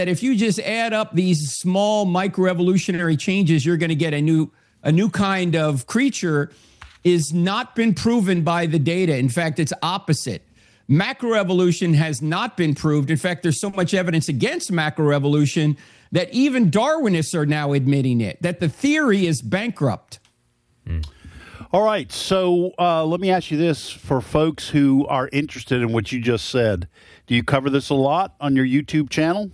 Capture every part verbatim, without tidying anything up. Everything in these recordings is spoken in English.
that if you just add up these small microevolutionary changes, you're going to get a new a new kind of creature is not been proven by the data. In fact, it's opposite. Macroevolution has not been proved. In fact, there's so much evidence against macroevolution that even Darwinists are now admitting it, that the theory is bankrupt. Mm. All right, so uh, let me ask you this for folks who are interested in what you just said. Do you cover this a lot on your YouTube channel?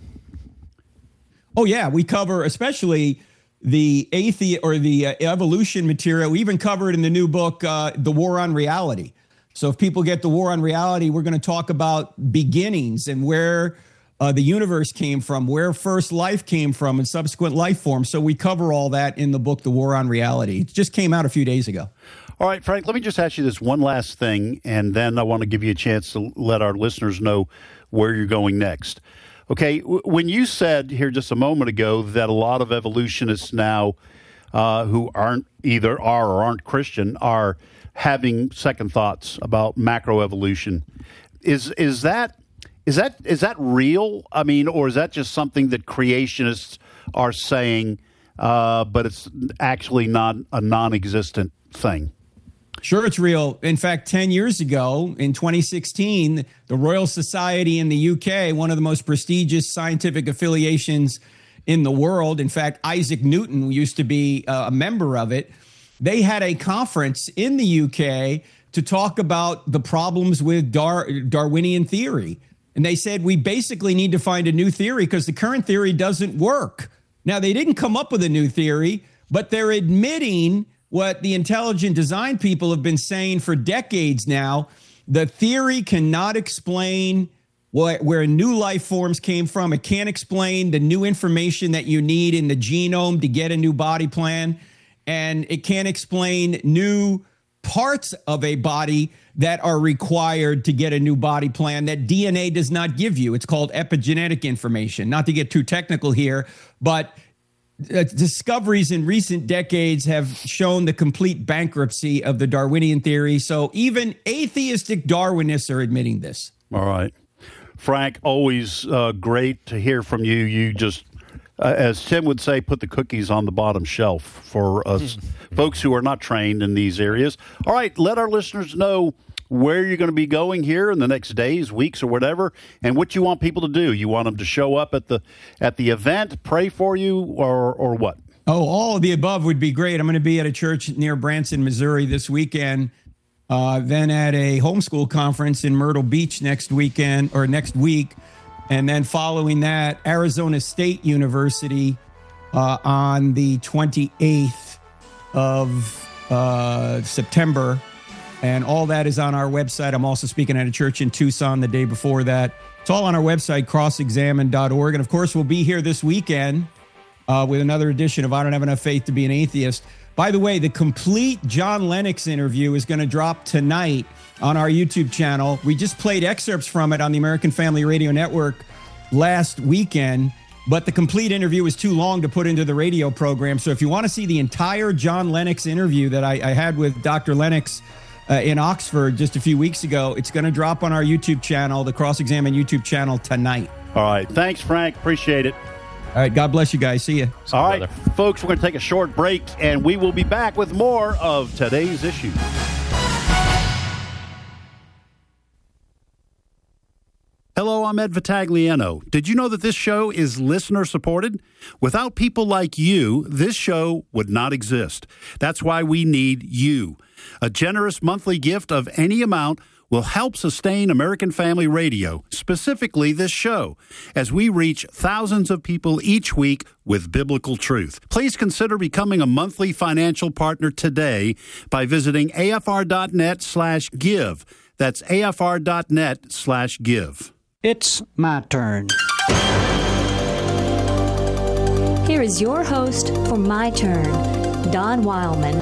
Oh, yeah, we cover especially the athe or the uh, evolution material. We even cover it in the new book, uh, The War on Reality. So if people get The War on Reality, we're going to talk about beginnings and where uh, the universe came from, where first life came from, and subsequent life forms. So we cover all that in the book, The War on Reality. It just came out a few days ago. All right, Frank, let me just ask you this one last thing, and then I want to give you a chance to let our listeners know where you're going next. Okay, when you said here just a moment ago that a lot of evolutionists now uh, who aren't either are or aren't Christian are having second thoughts about macroevolution, is is that is that is that real? I mean, or is that just something that creationists are saying, uh, but it's actually not a non-existent thing? Sure, it's real. In fact, ten years ago, in twenty sixteen, the Royal Society in the U K, one of the most prestigious scientific affiliations in the world, in fact, Isaac Newton used to be uh, a member of it, they had a conference in the U K to talk about the problems with Dar- Darwinian theory. And they said, we basically need to find a new theory because the current theory doesn't work. Now, they didn't come up with a new theory, but they're admitting what the intelligent design people have been saying for decades now. The theory cannot explain what, where new life forms came from. It can't explain the new information that you need in the genome to get a new body plan. And it can't explain new parts of a body that are required to get a new body plan that D N A does not give you. It's called epigenetic information. Not to get too technical here, but Uh, discoveries in recent decades have shown the complete bankruptcy of the Darwinian theory. So even atheistic Darwinists are admitting this. All right. Frank, always uh, great to hear from you. You just, uh, as Tim would say, put the cookies on the bottom shelf for us folks who are not trained in these areas. All right, let our listeners know where you're going to be going here in the next days, weeks, or whatever, and what you want people to do. You want them to show up at the at the event, pray for you, or or what? Oh, all of the above would be great. I'm going to be at a church near Branson, Missouri this weekend, uh, then at a homeschool conference in Myrtle Beach next weekend or next week, and then following that, Arizona State University uh, on the twenty-eighth of uh, September. And all that is on our website. I'm also speaking at a church in Tucson the day before that. It's all on our website, cross examine dot org. And, of course, we'll be here this weekend uh, with another edition of I Don't Have Enough Faith to Be an Atheist. By the way, the complete John Lennox interview is going to drop tonight on our YouTube channel. We just played excerpts from it on the American Family Radio Network last weekend, but the complete interview was too long to put into the radio program. So if you want to see the entire John Lennox interview that I, I had with Doctor Lennox Uh, in Oxford just a few weeks ago, it's going to drop on our YouTube channel, the Cross Examine YouTube channel, tonight. All right. Thanks, Frank. Appreciate it. All right. God bless you guys. See you. All right, brother. Folks, we're going to take a short break, and we will be back with more of today's issue. Hello, I'm Ed Vitagliano. Did you know that this show is listener-supported? Without people like you, this show would not exist. That's why we need you. A generous monthly gift of any amount will help sustain American Family Radio, specifically this show, as we reach thousands of people each week with biblical truth. Please consider becoming a monthly financial partner today by visiting afr.net slash give. That's afr.net slash give. It's my turn. Here is your host for My Turn, Don Wildman.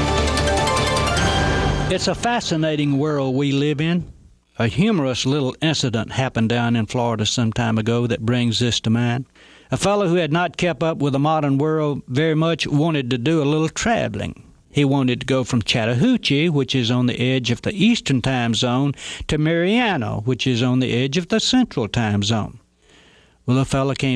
It's a fascinating world we live in. A humorous little incident happened down in Florida some time ago that brings this to mind. A fellow who had not kept up with the modern world very much wanted to do a little traveling. He wanted to go from Chattahoochee, which is on the edge of the Eastern Time Zone, to Marianna, which is on the edge of the Central Time Zone. Well, the fellow came